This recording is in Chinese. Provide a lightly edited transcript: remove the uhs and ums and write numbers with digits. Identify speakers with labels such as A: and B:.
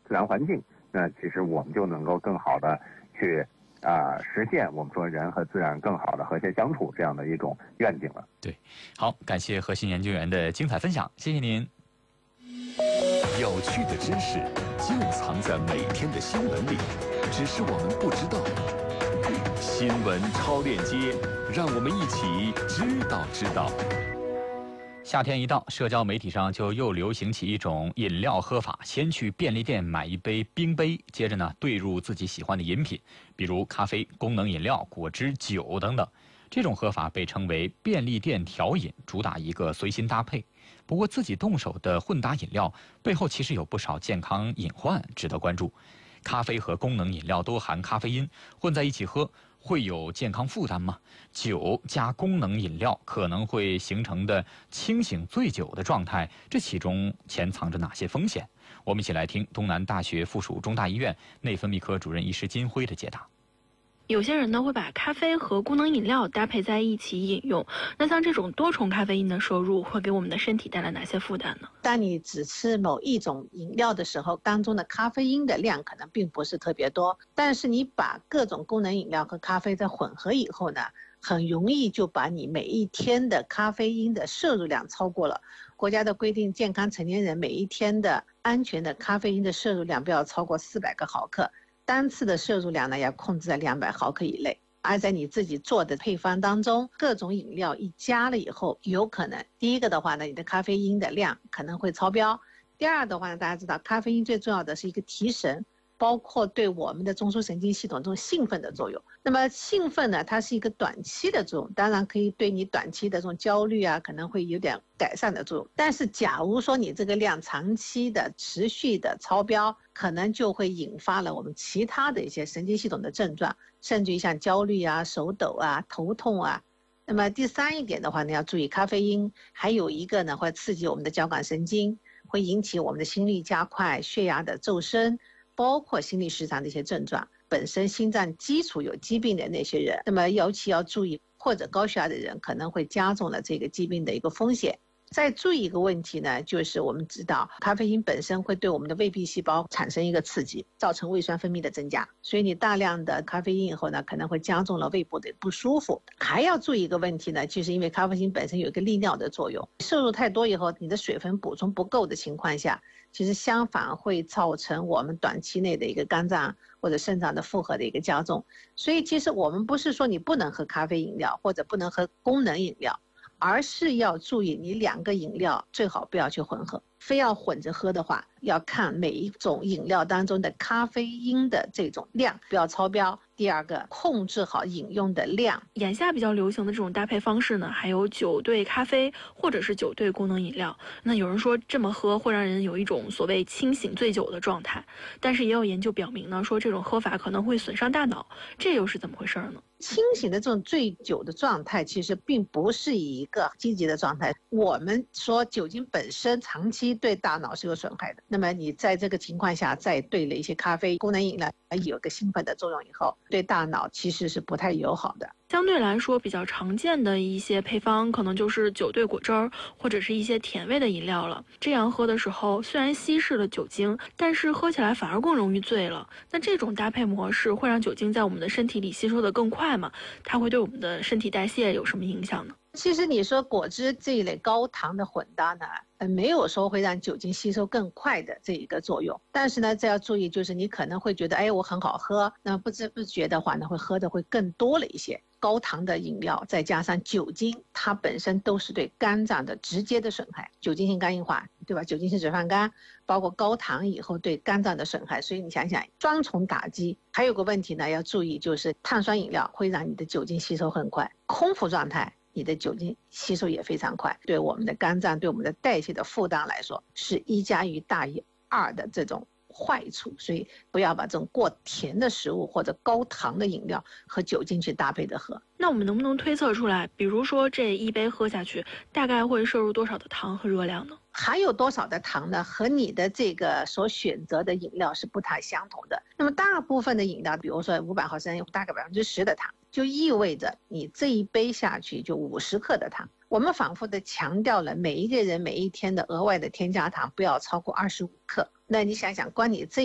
A: 自然环境，那其实我们就能够更好的去实现我们说人和自然更好的和谐相处这样的一种愿景了。
B: 对，好，感谢核心研究员的精彩分享，谢谢您。
C: 有趣的知识就藏在每天的新闻里，只是我们不知道。新闻超链接，让我们一起知道。
B: 夏天一到，社交媒体上就又流行起一种饮料喝法，先去便利店买一杯冰杯，接着呢兑入自己喜欢的饮品，比如咖啡、功能饮料、果汁、酒等等。这种喝法被称为便利店调饮，主打一个随心搭配。不过自己动手的混搭饮料背后其实有不少健康隐患值得关注。咖啡和功能饮料都含咖啡因，混在一起喝会有健康负担吗？酒加功能饮料可能会形成的清醒醉酒的状态，这其中潜藏着哪些风险？我们一起来听东南大学附属中大医院内分泌科主任医师金辉的解答。
D: 有些人呢会把咖啡和功能饮料搭配在一起饮用，那像这种多重咖啡因的摄入会给我们的身体带来哪些负担呢？
E: 当你只吃某一种饮料的时候，当中的咖啡因的量可能并不是特别多，但是你把各种功能饮料和咖啡在混合以后呢，很容易就把你每一天的咖啡因的摄入量超过了。国家的规定，健康成年人每一天的安全的咖啡因的摄入量不要超过400个毫克，单次的摄入量呢要控制在200毫克以内。而在你自己做的配方当中，各种饮料一加了以后，有可能第一个的话呢，你的咖啡因的量可能会超标；第二的话呢，大家知道咖啡因最重要的是一个提神，包括对我们的中枢神经系统这种兴奋的作用。那么兴奋呢，它是一个短期的作用，当然可以对你短期的这种焦虑可能会有点改善的作用。但是假如说你这个量长期的持续的超标，可能就会引发了我们其他的一些神经系统的症状，甚至于像焦虑手抖头痛那么第三一点的话呢，要注意咖啡因还有一个呢会刺激我们的交感神经，会引起我们的心率加快、血压的骤升，包括心律失常的一些症状。本身心脏基础有疾病的那些人，那么尤其要注意，或者高血压的人可能会加重了这个疾病的一个风险。再注意一个问题呢，就是我们知道咖啡因本身会对我们的胃壁细胞产生一个刺激，造成胃酸分泌的增加，所以你大量的咖啡因以后呢，可能会加重了胃部的不舒服。还要注意一个问题呢，就是因为咖啡因本身有一个利尿的作用，摄入太多以后，你的水分补充不够的情况下，其实相反会造成我们短期内的一个肝脏或者肾脏的负荷的一个加重。所以其实我们不是说你不能喝咖啡饮料或者不能喝功能饮料，而是要注意你2个饮料最好不要去混合，非要混着喝的话，要看每一种饮料当中的咖啡因的这种量不要超标。第二个，控制好饮用的量。
D: 眼下比较流行的这种搭配方式呢，还有酒兑咖啡或者是酒兑功能饮料。那有人说这么喝会让人有一种所谓清醒醉酒的状态，但是也有研究表明呢，说这种喝法可能会损伤大脑，这又是怎么回事呢？
E: 清醒的这种醉酒的状态其实并不是一个积极的状态。我们说酒精本身长期对大脑是有损害的，那么你在这个情况下再兑了一些咖啡、功能饮料，有个兴奋的作用以后，对大脑其实是不太友好的。
D: 相对来说比较常见的一些配方可能就是酒兑果汁儿或者是一些甜味的饮料了。这样喝的时候虽然稀释了酒精，但是喝起来反而更容易醉了。那这种搭配模式会让酒精在我们的身体里吸收的更快吗？它会对我们的身体代谢有什么影响呢？
E: 其实你说果汁这一类高糖的混搭呢，没有说会让酒精吸收更快的这一个作用。但是呢，这要注意，就是你可能会觉得，我很好喝，那不知不觉的话呢，会喝的会更多了一些。高糖的饮料再加上酒精，它本身都是对肝脏的直接的损害，酒精性肝硬化，对吧？酒精性脂肪肝，包括高糖以后对肝脏的损害，所以你想想双重打击。还有个问题呢，要注意，就是碳酸饮料会让你的酒精吸收很快，空腹状态你的酒精吸收也非常快，对我们的肝脏对我们的代谢的负担来说是1+1大于2的这种坏处。所以不要把这种过甜的食物或者高糖的饮料和酒精去搭配的喝。
D: 那我们能不能推测出来，比如说这一杯喝下去大概会摄入多少的糖和热量呢？
E: 含有多少的糖呢，和你的这个所选择的饮料是不太相同的。那么大部分的饮料，比如说500毫升有大概10%的糖，就意味着你这一杯下去就50克的糖。我们反复的强调了每一个人每一天的额外的添加糖不要超过25克。那你想想，光你这